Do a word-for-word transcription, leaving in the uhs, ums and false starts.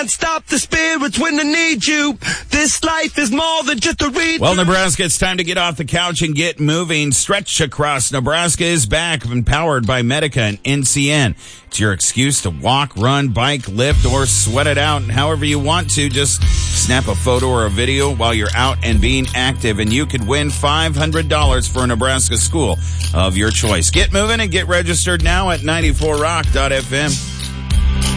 can't stop the spirits when they need you. This life is more than just a read. Well, Nebraska, it's time to get off the couch and get moving. Stretch Across Nebraska is back, empowered by Medica and N C N. It's your excuse to walk, run, bike, lift, or sweat it out however you want to. Just snap a photo or a video while you're out and being active, and you could win five hundred dollars for a Nebraska school of your choice. Get moving and get registered now at ninety-four rock dot f m.